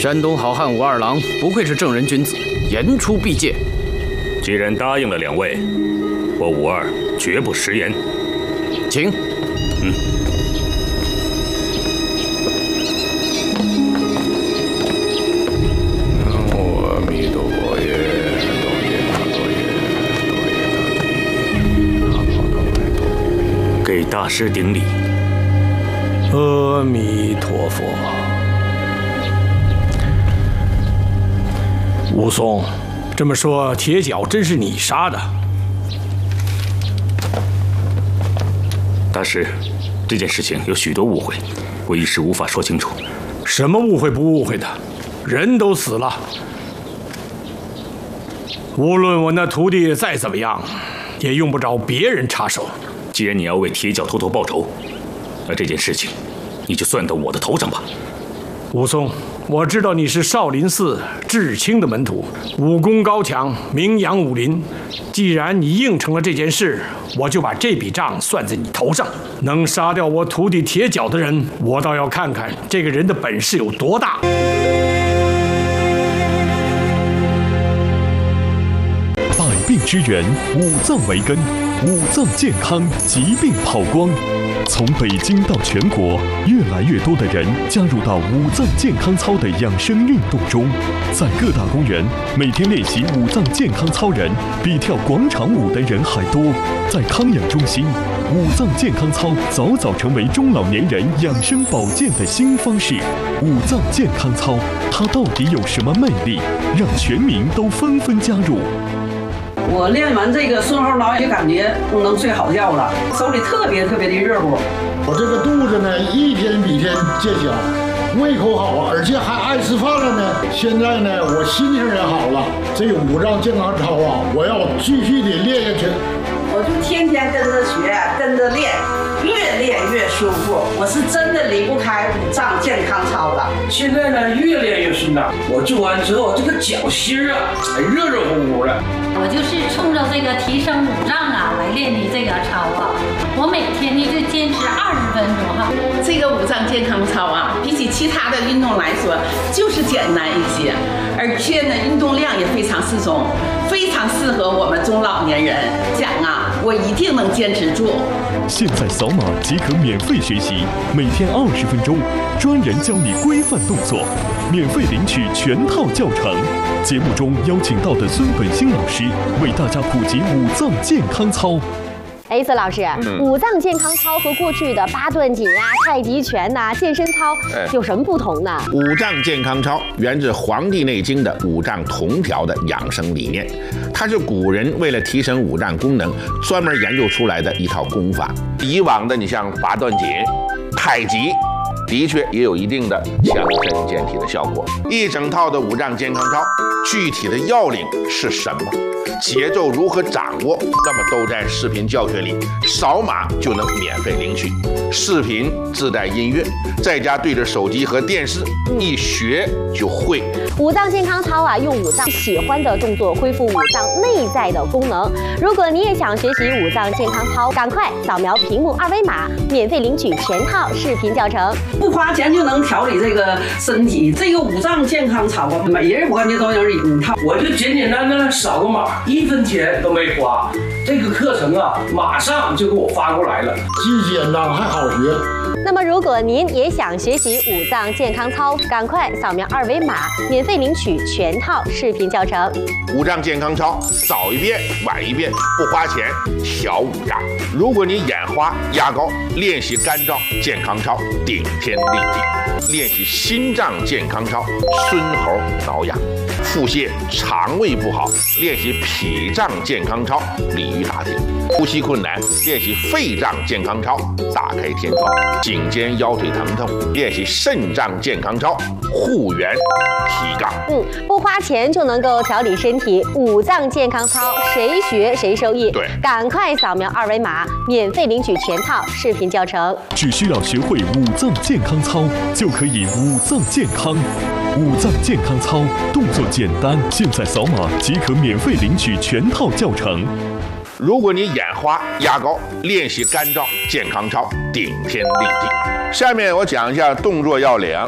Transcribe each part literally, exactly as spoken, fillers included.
山东好汉武二郎不愧是正人君子，言出必戒。 既然答应了两位，我武二绝不食言。 请。 嗯。 阿弥陀佛耶，多耶那多耶，多耶那提。 给大师顶礼。 阿弥陀佛。武松，这么说，铁脚真是你杀的？ 大师，这件事情有许多误会，我一时无法说清楚。 什么误会不误会的？人都死了，无论我那徒弟再怎么样，也用不着别人插手。 既然你要为铁脚偷偷报仇，那这件事情你就算到我的头上吧。 武松，我知道你是少林寺智清的门徒，武功高强，名扬武林。既然你应承了这件事，我就把这笔账算在你头上。能杀掉我徒弟铁脚的人，我倒要看看这个人的本事有多大。 百病之源，五脏为根，五脏健康，疾病跑光。从北京到全国，越来越多的人加入到五脏健康操的养生运动中。在各大公园，每天练习五脏健康操人比跳广场舞的人还多。在康养中心，五脏健康操早早成为中老年人养生保健的新方式。五脏健康操，它到底有什么魅力，让全民都纷纷加入？ 我练完这个顺后挠，就感觉能睡好觉了，手里特别特别的热乎。 我这个肚子呢，一天比一天见小，胃口好，而且还爱吃饭了呢。现在呢，我心情也好了。这个五脏健康操啊，我要继续的练下去。 我就天天跟着学，跟着练，越练越舒服。我是真的离不开五脏健康操了。 现在呢，越练越顺当。我做完之后，这个脚心啊，才热热乎乎的。 我就是冲着这个提升五脏啊来练的这个操啊，我每天呢就坚持二十分钟哈。 这个五脏健康操啊，比起其他的运动来说，就是简单一些，而且呢运动量也非常适中，非常适合我们中老年人。讲啊，我一定能坚持住。 现在扫码即可免费学习，每天二十分钟，专人教你规范动作，免费领取全套教程。节目中邀请到的孙本兴老师为大家普及五脏健康操。 哎，孙老师，嗯、五脏健康操和过去的八段锦啊、太极拳呐、啊、健身操有什么不同呢？ 五脏健康操源自《黄帝内经》的五脏同调的养生理念，它是古人为了提升五脏功能专门研究出来的一套功法。以往的你像八段锦、太极，的确也有一定的强身健体的效果。一整套的五脏健康操，具体的要领是什么？节奏如何掌握？那么都在视频教学里，扫码就能免费领取。视频自带音乐，在家对着手机和电视一学就会。 五脏健康操啊，用五脏喜欢的动作恢复五脏内在的功能。如果你也想学习五脏健康操，赶快扫描屏幕二维码，免费领取全套视频教程， 不花钱就能调理这个身体。这个五脏健康操啊，每人我感觉都有一套。 我就简简单单扫个码，一分钱都没花。这个课程啊，马上就给我发过来了， 既简单还好学。 那么，如果您也想学习五脏健康操，赶快扫描二维码，免费领取全套视频教程。 五脏健康操，早一遍晚一遍，不花钱调五脏。如果你眼花压高，练习肝脏健康操，顶天立地；练习心脏健康操，孙猴挠痒。腹泻、肠胃不好，练习脾脏健康操，鲤鱼打挺；呼吸困难，练习肺脏健康操，打开天窗；颈肩腰腿疼痛，练习肾脏健康操，护元提杠。 嗯，不花钱就能够调理身体，五脏健康操谁学谁受益。 对， 赶快扫描二维码，免费领取全套视频教程。 只需要学会五脏健康操，就可以五脏健康。五脏健康操动作简单，现在扫码即可免费领取全套教程。 如果你眼花压高，练习肝脏健康操，顶天立地。下面我讲一下动作要领。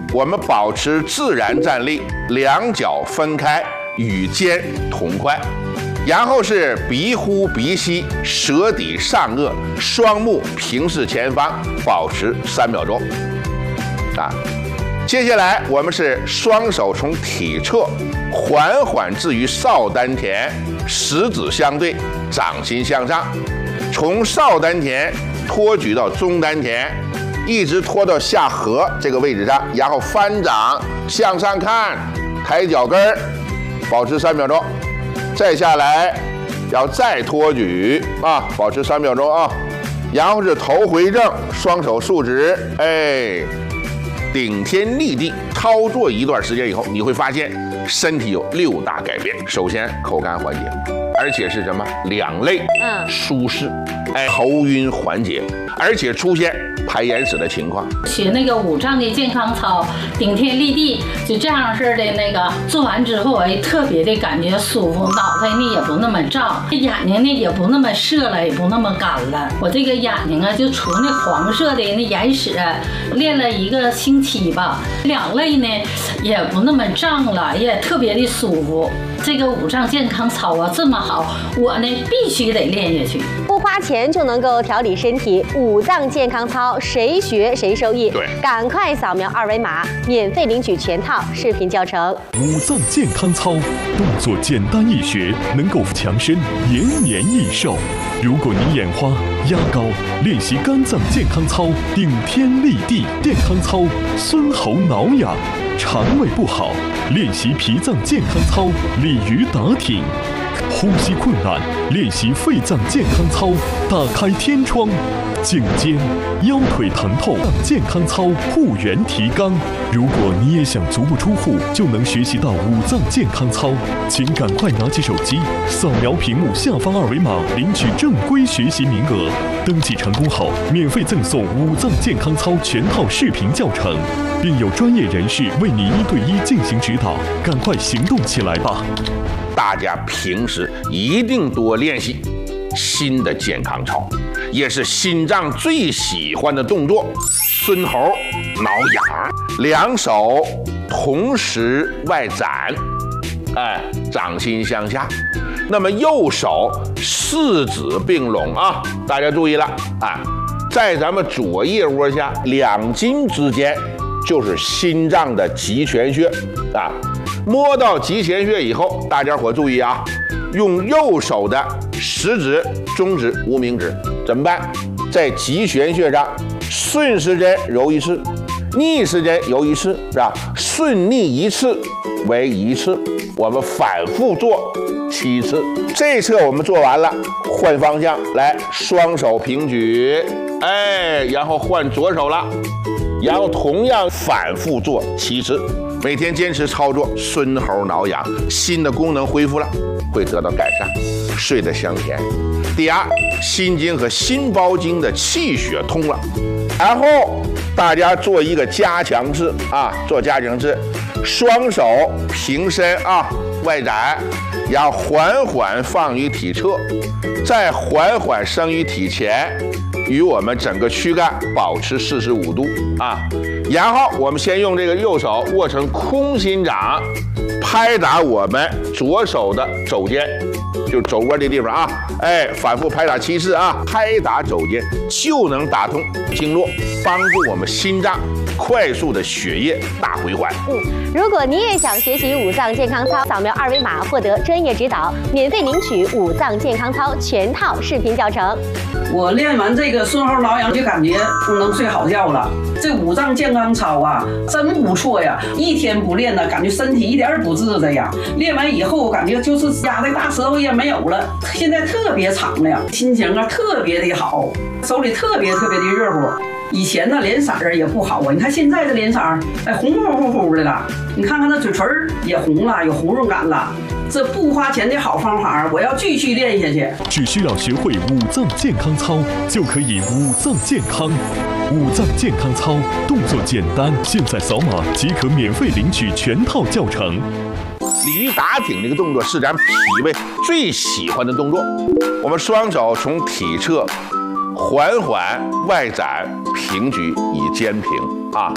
我们保持自然站立，两脚分开，与肩同宽。然后是鼻呼鼻吸，舌抵上颚，双目平视前方，保持三秒钟。啊，接下来我们是双手从体侧缓缓置于少丹田，食指相对，掌心向上，从少丹田托举到中丹田，一直拖到下颌这个位置上，然后翻掌向上看，抬脚跟儿，保持三秒钟。再下来，要再托举啊，保持三秒钟啊。然后是头回正，双手竖直，哎，顶天立地。操作一段时间以后，你会发现身体有六大改变。首先，口干缓解，而且是什么？两肋嗯舒适，哎，头晕缓解，而且出现排眼屎的情况。 学那个五脏的健康操，顶天立地，就这样式的那个做完之后，哎，特别的感觉舒服，脑袋呢也不那么胀，眼睛呢也不那么涩了，也不那么干了。我这个眼睛啊，就除那黄色的那眼屎，练了一个星期吧，两肋呢也不那么胀了，也特别的舒服。这个五脏健康操啊这么好，我呢必须得练下去。 不花钱就能够调理身体，五脏健康操谁学谁受益。 对， 赶快扫描二维码，免费领取全套视频教程。 五脏健康操动作简单易学，能够强身延年益寿。如果你眼花、压高，练习肝脏健康操，顶天立地健康操，孙喉挠痒。肠胃不好，练习脾脏健康操，鲤鱼打挺；呼吸困难，练习肺脏健康操，打开天窗；颈肩、腰腿疼痛，健康操护元提肛。如果你也想足不出户就能学习到五脏健康操，请赶快拿起手机，扫描屏幕下方二维码，领取正规学习名额。登记成功后，免费赠送五脏健康操全套视频教程，并有专业人士为你一对一进行指导。赶快行动起来吧！ 大家平时一定多练习新的健康操，也是心脏最喜欢的动作——孙喉挠痒。两手同时外展，哎，掌心向下。那么右手四指并拢啊，大家注意了啊，在咱们左腋窝下两筋之间就是心脏的极泉穴啊。摸到极泉穴以后，大家伙注意啊，用右手的食指、中指、无名指怎么办？在极泉穴上顺时针揉一次，逆时针揉一次，是吧？顺逆一次为一次，我们反复做七次。这侧我们做完了，换方向来，双手平举，哎，然后换左手了，然后同样反复做七次。每天坚持操作，孙喉挠痒，心的功能恢复了，会得到改善，睡得香甜。第二，心经和心包经的气血通了。然后大家做一个加强式啊，做加强式，双手平伸啊，外展，然后缓缓放于体侧，再缓缓升于体前，与我们整个躯干保持四十五度啊。然后我们先用这个右手握成空心掌，拍打我们左手的肘尖，就肘窝这地方啊，哎，反复拍打七次啊，拍打肘尖就能打通经络，帮助我们心脏快速的血液大回环。 嗯，如果你也想学习五脏健康操，扫描二维码获得专业指导，免费领取五脏健康操全套视频教程。 我练完这个孙喉挠痒，就感觉不能睡好觉了。这五脏健康操啊，真不错呀！一天不练呢，感觉身体一点不自在呀。练完以后，感觉就是压的大舌头也没有了，现在特别敞亮，心情啊特别的好，手里特别特别的热乎。以前呢脸色儿也不好啊，你看现在这脸色儿，哎，红乎乎乎的了。你看看那嘴唇也红了，有红润感了。这不花钱的好方法，我要继续练下去。 只需要学会五脏健康操，就可以五脏健康。五脏健康操动作简单，现在扫码即可免费领取全套教程。 鲤鱼打挺这个动作是咱脾胃最喜欢的动作。我们双手从体侧缓缓外展，平举以肩平啊。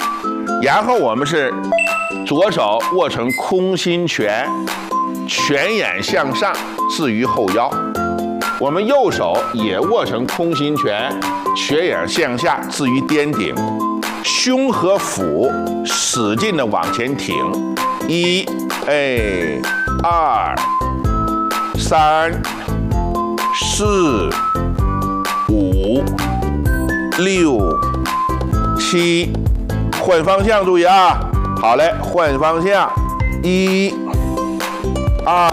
然后我们是左手握成空心拳，拳眼向上，置于后腰。我们右手也握成空心拳，拳眼向下，置于颠顶。胸和腹使劲的往前挺，一，哎，二，三，四，五，六，七，换方向，注意啊！好嘞，换方向，一，二，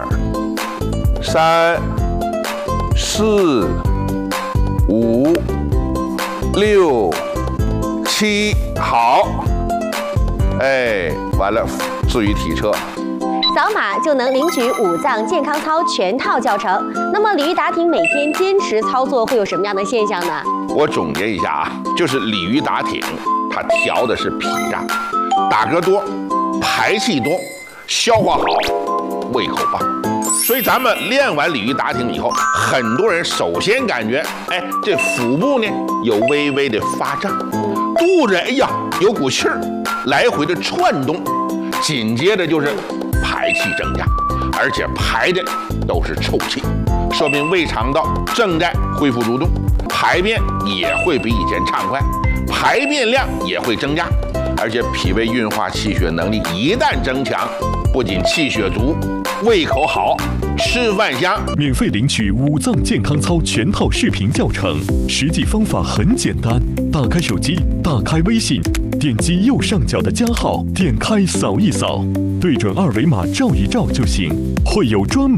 三，四，五，六。七，好，哎，完了，置于体侧， 扫码就能领取五脏健康操全套教程。那么鲤鱼打挺每天坚持操作会有什么样的现象呢？ 我总结一下啊，就是鲤鱼打挺，它调的是脾脏，打嗝多，排气多，消化好，胃口棒。所以咱们练完鲤鱼打挺以后，很多人首先感觉，哎，这腹部呢有微微的发胀。肚子哎呀有股气儿，来回的窜动，紧接着就是排气增加，而且排的都是臭气，说明胃肠道正在恢复蠕动，排便也会比以前畅快，排便量也会增加，而且脾胃运化气血能力一旦增强，不仅气血足，胃口好，吃饭香。 免费领取五脏健康操全套视频教程，实际方法很简单，打开手机，打开微信，点击右上角的加号，点开扫一扫，对准二维码照一照就行，会有专门